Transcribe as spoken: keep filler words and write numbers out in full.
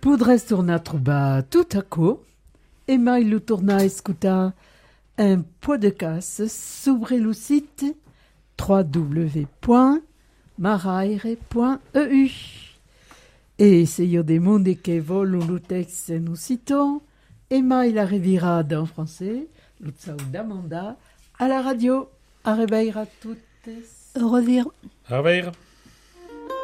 Podreste tornar a trobar tout a co e mai lo tornar a escutar un podcast sobre lo site w w w point maraire point e u. E se io de monde che volo lo text no sito, e mai la revirada en français, lo tsao d'Amanda, à la radio. A reveir a toutes. Au revoir. Au revoir.